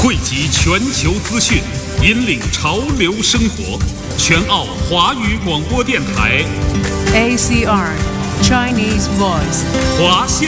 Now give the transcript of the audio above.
汇集全球资讯，引领潮流生活。全澳华语广播电台 ACR Chinese Voice 华夏